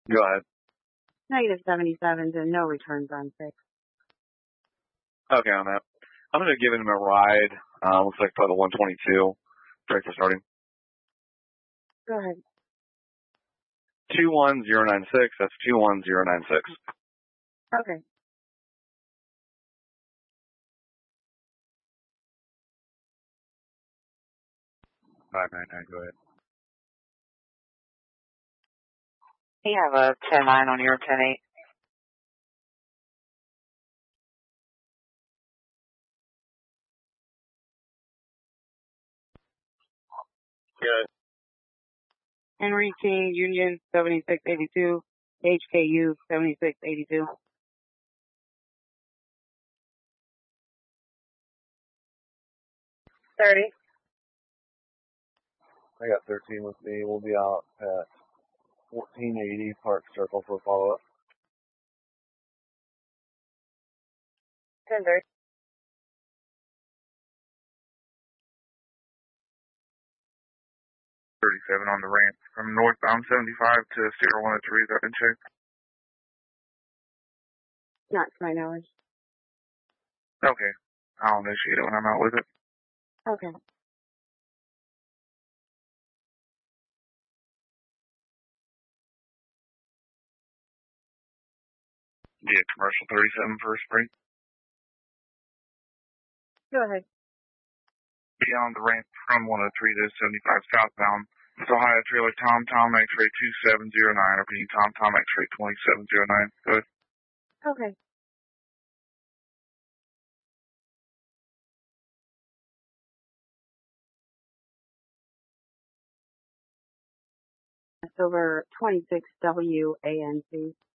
Go ahead. -77s and no returns on 6. Okay, on that. I'm going to give him a ride. Looks like probably 122. Break for starting. Go ahead. 21096. That's 21096. Okay. 599. Go ahead. You have a 10-9 on your 10-8. Good. Henry King, Union 7682, HKU 7682. $30. I got 13 with me. We'll be out at 1480 Park Circle for follow-up. 10-30. 37 on the ramp from northbound 75 to Sierra 103. Is that been checked? Not to my knowledge. Okay. I'll initiate it when I'm out with it. Okay. Yeah, commercial 37 for spring. Go ahead. Be on the ramp from 103 to 75 southbound. It's Ohio trailer Tom X-ray 2709. Repeating Tom X-ray 2709. Good. Okay. That's over 26 WANC.